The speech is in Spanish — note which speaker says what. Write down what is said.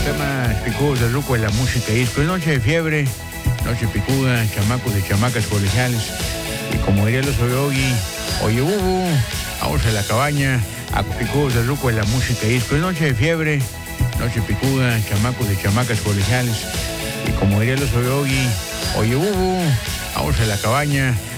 Speaker 1: Temas picudos de ruco en la música disco. Es noche de fiebre, noche picuda, chamacos y chamacas colegiales. Y como diría los Oyogi, oye, vamos a la cabaña, a picudos de ruco en la música disco. Es noche de fiebre, noche picuda, chamacos y chamacas colegiales. Y como diría los Oyogi, oye, vamos a la cabaña,